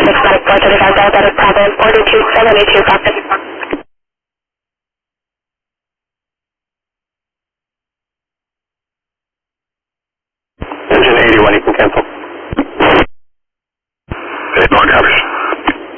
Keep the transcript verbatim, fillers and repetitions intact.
Exotic four thirty-five Delta, Bravo, order two seven eight two, copy.